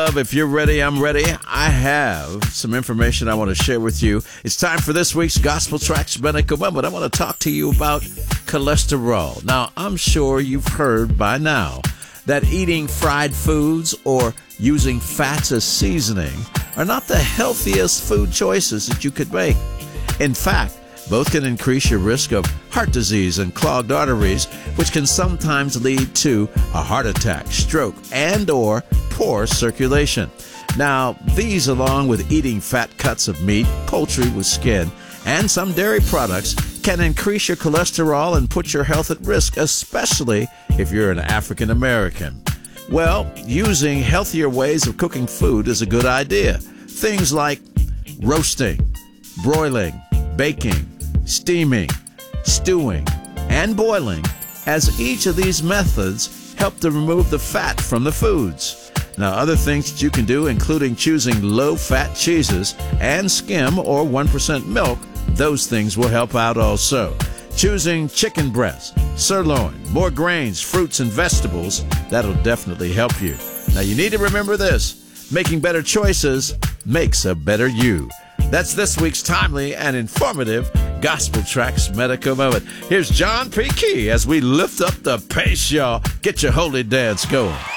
love. If you're ready, I'm ready. I have some information I want to share with you. It's time for this week's Gospel Tracks Medical Moment. I want to talk to you about cholesterol. Now, I'm sure you've heard by now that eating fried foods or using fats as seasoning are not the healthiest food choices that you could make. In fact, both can increase your risk of heart disease and clogged arteries, which can sometimes lead to a heart attack, stroke, and or poor circulation. Now, these, along with eating fat cuts of meat, poultry with skin, and some dairy products, can increase your cholesterol and put your health at risk, especially if you're an African American. Well, using healthier ways of cooking food is a good idea. Things like roasting, broiling, baking, steaming, stewing, and boiling, as each of these methods help to remove the fat from the foods. Now, other things that you can do, including choosing low-fat cheeses and skim or 1% milk, those things will help out also. Choosing chicken breast, sirloin, more grains, fruits, and vegetables, that'll definitely help you. Now, you need to remember this: making better choices makes a better you. That's this week's timely and informative Gospel Tracks Medical Moment. Here's John P. Key as we lift up the pace, y'all. Get your holy dance going.